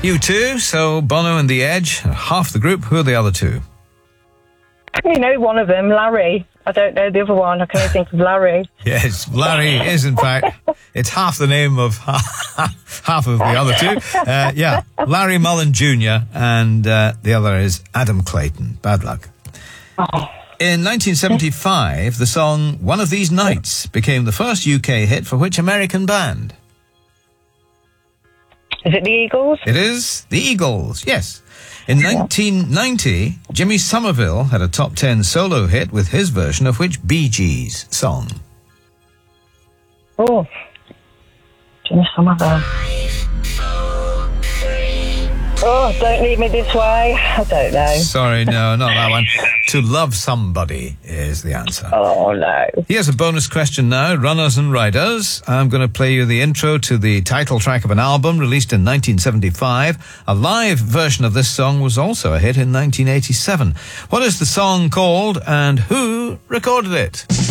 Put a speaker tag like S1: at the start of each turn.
S1: U2, so Bono and The Edge, half the group. Who are the other two?
S2: You know, one of them, Larry. I don't know the other one. I can only think of Larry.
S1: Yes, Larry is, in fact, it's half the name of half of the other two. Larry Mullen Jr. and the other is Adam Clayton. Bad luck.
S2: Oh.
S1: In 1975, the song One of These Nights became the first UK hit for which American band?
S2: Is it the Eagles?
S1: It is the Eagles, yes. In 1990, Jimmy Somerville had a top 10 solo hit with his version of which Bee Gees song?
S2: Oh, Jimmy Somerville. Oh, Don't Leave Me This Way. I don't know.
S1: Sorry, no, not that one. To Love Somebody is the answer.
S2: Oh, no.
S1: Here's a bonus question now. Runners and Riders. I'm going to play you the intro to the title track of an album released in 1975. A live version of this song was also a hit in 1987. What is the song called and who recorded it?